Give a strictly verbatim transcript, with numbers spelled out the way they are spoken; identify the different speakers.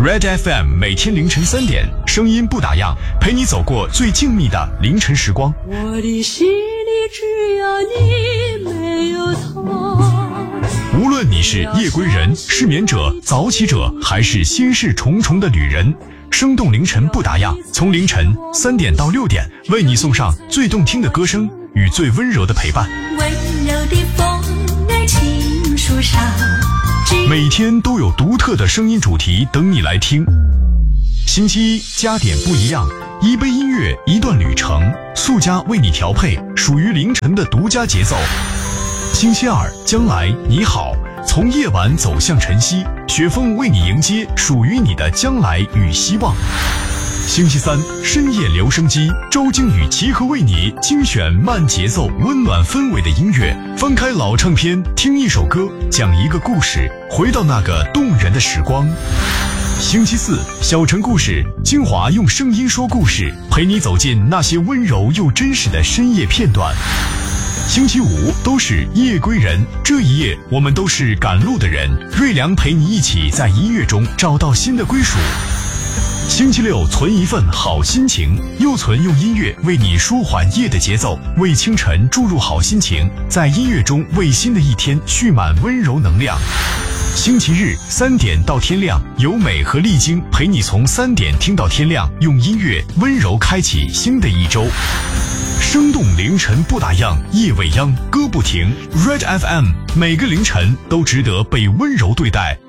Speaker 1: Red F M 每天凌晨三点，声音不打烊，陪你走过最静谧的凌晨时光。
Speaker 2: 我的心里只有你，没有他。
Speaker 1: 无论你是夜归人、失眠者、早起者，还是心事重重的旅人，生动凌晨不打烊，从凌晨三点到六点，为你送上最动听的歌声与最温柔的陪伴。
Speaker 2: 温柔的风儿轻树上，
Speaker 1: 每天都有独特的声音主题等你来听。星期一加点不一样，一杯音乐，一段旅程，速家为你调配属于凌晨的独家节奏。星期二，将来你好，从夜晚走向晨曦，雪峰为你迎接属于你的将来与希望。星期三，深夜留声机，周经与齐和为你精选慢节奏、温暖氛围的音乐，翻开老唱片，听一首歌，讲一个故事，回到那个动人的时光。星期四，小城故事，精华用声音说故事，陪你走进那些温柔又真实的深夜片段。星期五，都是夜归人，这一夜我们都是赶路的人，瑞良陪你一起在音乐中找到新的归属。星期六，存一份好心情，又存用音乐为你舒缓夜的节奏，为清晨注入好心情，在音乐中为新的一天蓄满温柔能量。星期日，三点到天亮，由美和丽晶陪你从三点听到天亮，用音乐温柔开启新的一周。生动凌晨不打烊，夜未央，歌不停。Red F M， 每个凌晨都值得被温柔对待。